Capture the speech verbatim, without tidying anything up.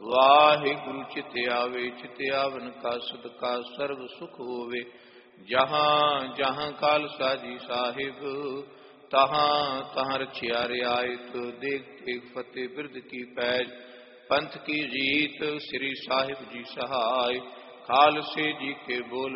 वाहिगुरु चित आवे चित आवन का सदका सर्व सुख होवे। जहाँ जहाँ काल साजी साहिब तहाँ तहाँ रछिया रियायत। देख देख फतेह बिरद की पैज पंथ की जीत। श्री साहिब जी सहाय खालसे जी के बोल